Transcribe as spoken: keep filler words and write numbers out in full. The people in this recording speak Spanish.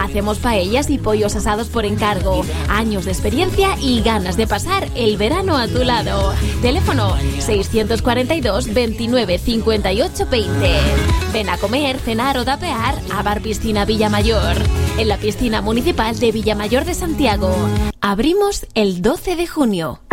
Hacemos paellas y pollos asados por encargo. Años de experiencia y ganas de pasar el verano a tu lado. Teléfono seiscientos cuarenta y dos, veintinueve, cincuenta y ocho, veinte. Ven a comer, cenar o tapear a Bar Piscina Villamayor, en la piscina municipal de Villamayor de Santiago. Abrimos el doce de junio.